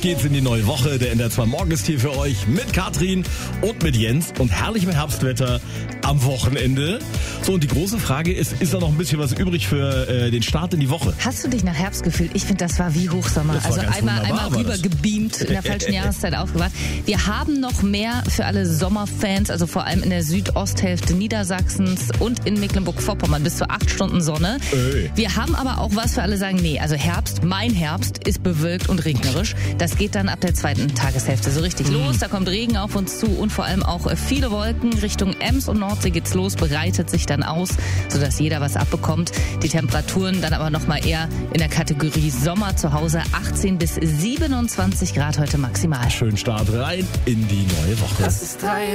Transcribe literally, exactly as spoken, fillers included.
geht's in die neue Woche. Der N D R zwei Morgen ist hier für euch mit Katrin und mit Jens und herrlichem Herbstwetter am Wochenende. So, und die große Frage ist, ist da noch ein bisschen was übrig für äh, den Start in die Woche? Hast du dich nach Herbst gefühlt? Ich finde, das war wie Hochsommer. Das war also ganz einmal, wunderbar, einmal rüber gebeamt, in der falschen Jahreszeit aufgewacht. Wir haben noch mehr für alle Sommerfans, also vor allem in der Südosthälfte Niedersachsens und in Mecklenburg-Vorpommern bis zu acht Stunden Sonne. Ey. Wir haben aber auch was für alle sagen, nee, also Herbst, mein Herbst ist bewölkt und regnerisch. Das geht dann ab der zweiten Tageshälfte so richtig mhm. los. Da kommt Regen auf uns zu und vor allem auch viele Wolken. Richtung Ems und Nordsee geht's los, breitet sich dann aus, sodass jeder was abbekommt. Die Temperaturen dann aber nochmal eher in der Kategorie Sommer zu Hause. achtzehn bis siebenundzwanzig Grad heute maximal. Schönen Start rein in die neue Woche. Das ist drei